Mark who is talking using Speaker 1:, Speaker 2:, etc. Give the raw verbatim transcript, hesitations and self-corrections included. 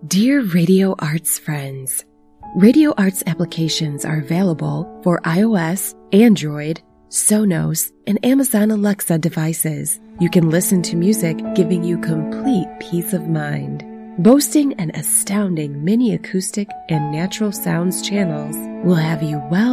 Speaker 1: Dear Radio Arts friends, Radio Arts applications are available for iOS, Android, Sonos, and Amazon Alexa devices. You can listen to music giving you complete peace of mind. Boasting an astounding mini acoustic and natural sounds channels will have you well